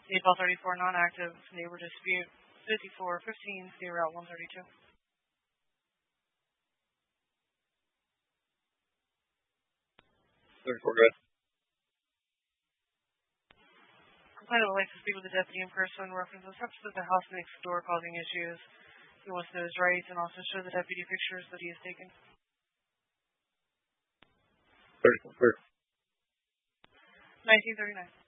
8 34 non-active. Neighbor dispute 5415. See route 132. 34, good. Complainant would like to speak with the deputy in person. References steps to the house next door causing issues. He wants to know his rights and also show the deputy pictures that he has taken. 34, clear. 1939.